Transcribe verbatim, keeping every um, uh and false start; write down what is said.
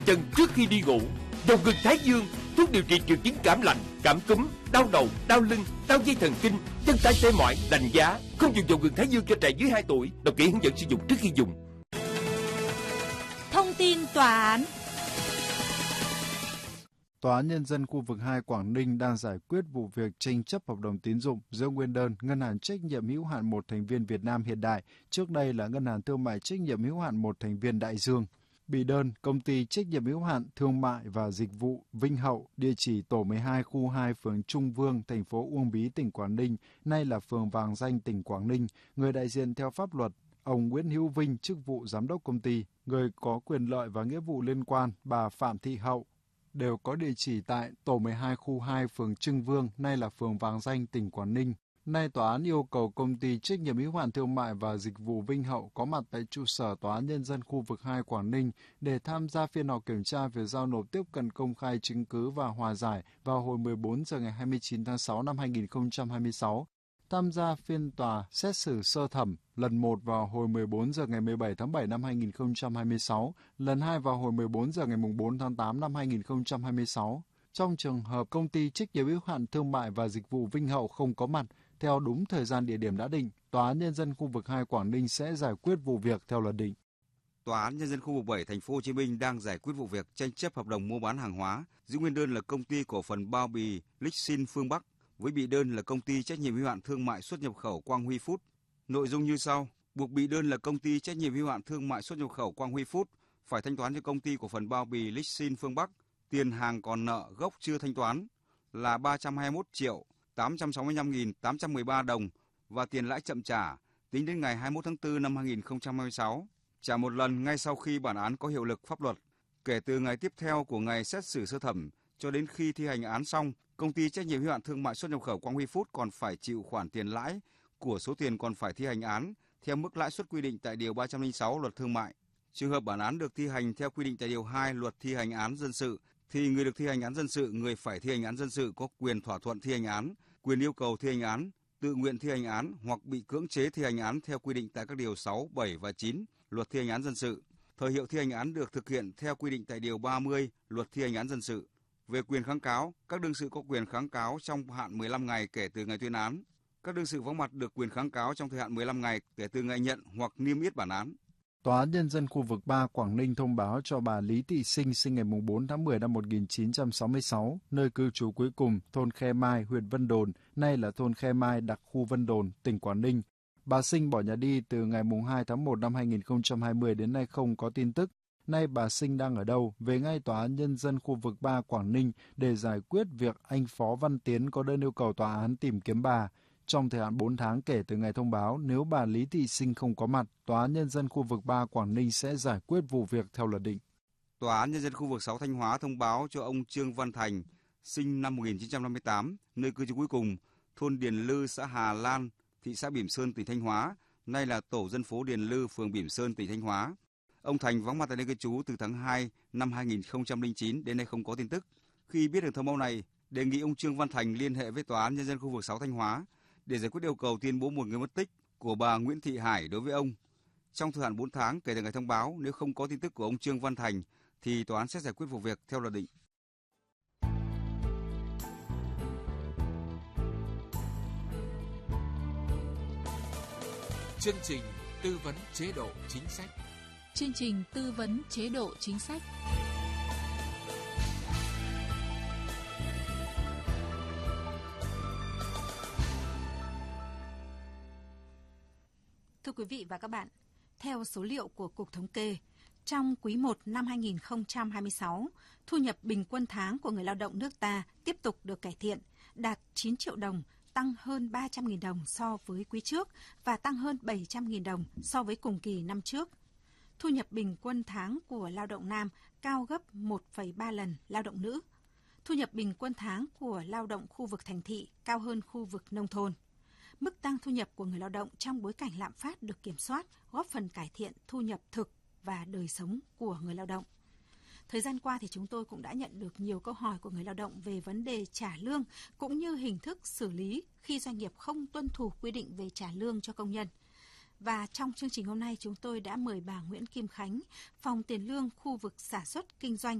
Chân trước khi đi ngủ. Dầu gừng Thái Dương, thuốc điều trị triệu chứng cảm lạnh, cảm cúm, đau đầu, đau lưng, đau dây thần kinh, chân tay tê mỏi, lạnh giá. Không dùng dầu gừng Thái Dương cho trẻ dưới hai tuổi. Đọc kỹ hướng dẫn sử dụng trước khi dùng. Thông tin tòa án. Tòa án Nhân dân khu vực hai Quảng Ninh đang giải quyết vụ việc tranh chấp hợp đồng tín dụng giữa nguyên đơn Ngân hàng trách nhiệm hữu hạn một thành viên Việt Nam Hiện Đại, trước đây là Ngân hàng thương mại trách nhiệm hữu hạn một thành viên Đại Dương. Bị đơn Công ty trách nhiệm hữu hạn thương mại và dịch vụ Vinh Hậu, địa chỉ tổ mười hai khu hai phường Trung Vương, thành phố Uông Bí, tỉnh Quảng Ninh, nay là phường Vàng Danh, tỉnh Quảng Ninh, người đại diện theo pháp luật ông Nguyễn Hữu Vinh, chức vụ giám đốc công ty, người có quyền lợi và nghĩa vụ liên quan bà Phạm Thị Hậu, đều có địa chỉ tại tổ mười hai khu hai phường Trưng Vương, nay là phường Vàng Danh, tỉnh Quảng Ninh. Nay tòa án yêu cầu công ty trách nhiệm hữu hạn thương mại và dịch vụ Vinh Hậu có mặt tại trụ sở tòa án Nhân dân khu vực hai Quảng Ninh để tham gia phiên họp kiểm tra việc giao nộp tiếp cận công khai chứng cứ và hòa giải vào hồi mười bốn giờ ngày hai mươi chín tháng sáu năm hai nghìn không trăm hai mươi sáu. Tham gia phiên tòa xét xử sơ thẩm lần một vào hồi mười bốn giờ ngày mười bảy tháng bảy năm hai nghìn không trăm hai mươi sáu, lần hai vào hồi mười bốn giờ ngày bốn tháng tám năm hai nghìn không trăm hai mươi sáu. Trong trường hợp công ty trách nhiệm hữu hạn thương mại và dịch vụ Vinh Hậu không có mặt theo đúng thời gian địa điểm đã định, Tòa án Nhân dân khu vực hai Quảng Ninh sẽ giải quyết vụ việc theo luật định. Tòa án Nhân dân khu vực bảy thành phố Hồ Chí Minh đang giải quyết vụ việc tranh chấp hợp đồng mua bán hàng hóa giữa nguyên đơn là công ty cổ phần bao bì Lixin Phương Bắc với bị đơn là công ty trách nhiệm hữu hạn thương mại xuất nhập khẩu Quang Huy Food. Nội dung như sau: buộc bị đơn là công ty trách nhiệm hữu hạn thương mại xuất nhập khẩu Quang Huy Food phải thanh toán cho công ty cổ phần bao bì Lixin Phương Bắc tiền hàng còn nợ gốc chưa thanh toán là ba trăm hai mươi mốt triệu tám trăm sáu mươi lăm nghìn tám trăm mười ba đồng và tiền lãi chậm trả tính đến ngày hai mươi mốt tháng tư năm hai nghìn không trăm hai mươi sáu, trả một lần ngay sau khi bản án có hiệu lực pháp luật. Kể từ ngày tiếp theo của ngày xét xử sơ thẩm cho đến khi thi hành án xong, công ty trách nhiệm hữu hạn thương mại xuất nhập khẩu Quang Huy Food còn phải chịu khoản tiền lãi của số tiền còn phải thi hành án theo mức lãi suất quy định tại điều ba trăm lẻ sáu Luật Thương mại. Trường hợp bản án được thi hành theo quy định tại điều hai Luật Thi hành án dân sự thì người được thi hành án dân sự, người phải thi hành án dân sự có quyền thỏa thuận thi hành án, quyền yêu cầu thi hành án, tự nguyện thi hành án hoặc bị cưỡng chế thi hành án theo quy định tại các điều sáu, bảy và chín Luật Thi hành án dân sự. Thời hiệu thi hành án được thực hiện theo quy định tại điều ba mươi Luật Thi hành án dân sự. Về quyền kháng cáo, các đương sự có quyền kháng cáo trong hạn mười lăm ngày kể từ ngày tuyên án. Các đương sự vắng mặt được quyền kháng cáo trong thời hạn mười lăm ngày kể từ ngày nhận hoặc niêm yết bản án. Tòa án Nhân dân khu vực ba Quảng Ninh thông báo cho bà Lý Thị Sinh sinh ngày bốn tháng mười năm một nghìn chín trăm sáu mươi sáu, nơi cư trú cuối cùng thôn Khe Mai, huyện Vân Đồn, nay là thôn Khe Mai, đặc khu Vân Đồn, tỉnh Quảng Ninh. Bà Sinh bỏ nhà đi từ ngày hai tháng một năm hai nghìn không trăm hai mươi đến nay không có tin tức. Nay bà Sinh đang ở đâu? Về ngay Tòa án Nhân dân khu vực ba Quảng Ninh để giải quyết việc anh Phó Văn Tiến có đơn yêu cầu tòa án tìm kiếm bà. Trong thời hạn bốn tháng kể từ ngày thông báo, nếu bà Lý Thị Sinh không có mặt, Tòa án Nhân dân khu vực ba Quảng Ninh sẽ giải quyết vụ việc theo luật định. Tòa án Nhân dân khu vực sáu Thanh Hóa thông báo cho ông Trương Văn Thành, sinh năm một nghìn chín trăm năm mươi tám, nơi cư trú cuối cùng, thôn Điền Lư, xã Hà Lan, thị xã Bỉm Sơn, tỉnh Thanh Hóa, nay là tổ dân phố Điền Lư, phường Bỉm Sơn, tỉnh Thanh Hóa. Ông Thành vắng mặt tại nơi cư trú từ tháng hai năm hai nghìn không trăm lẻ chín đến nay không có tin tức. Khi biết được thông báo này, đề nghị ông Trương Văn Thành liên hệ với Tòa án Nhân dân khu vực sáu Thanh Hóa để giải quyết yêu cầu tuyên bố một người mất tích của bà Nguyễn Thị Hải đối với ông. Trong thời hạn bốn tháng kể từ ngày thông báo, nếu không có tin tức của ông Trương Văn Thành thì tòa án sẽ giải quyết vụ việc theo luật định. Chương trình tư vấn chế độ chính sách. Chương trình tư vấn chế độ chính sách. Thưa quý vị và các bạn, theo số liệu của Cục Thống kê, trong quý một năm hai nghìn không trăm hai mươi sáu, thu nhập bình quân tháng của người lao động nước ta tiếp tục được cải thiện, đạt chín triệu đồng, tăng hơn ba trăm nghìn đồng so với quý trước và tăng hơn bảy trăm nghìn đồng so với cùng kỳ năm trước. Thu nhập bình quân tháng của lao động nam cao gấp một phẩy ba lần lao động nữ. Thu nhập bình quân tháng của lao động khu vực thành thị cao hơn khu vực nông thôn. Mức tăng thu nhập của người lao động trong bối cảnh lạm phát được kiểm soát, góp phần cải thiện thu nhập thực và đời sống của người lao động. Thời gian qua thì chúng tôi cũng đã nhận được nhiều câu hỏi của người lao động về vấn đề trả lương cũng như hình thức xử lý khi doanh nghiệp không tuân thủ quy định về trả lương cho công nhân. Và trong chương trình hôm nay chúng tôi đã mời bà Nguyễn Kim Khánh, phòng tiền lương khu vực sản xuất kinh doanh